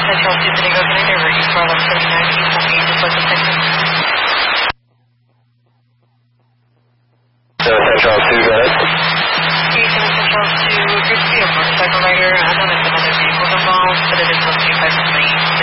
Central 2 Diego, can I divert you for 1139? Can you hold me just like a second? Central 2, go ahead. Houston Central 2 appears to be a motorcycle rider. I know there's another vehicle involved, but it is 125 from lane.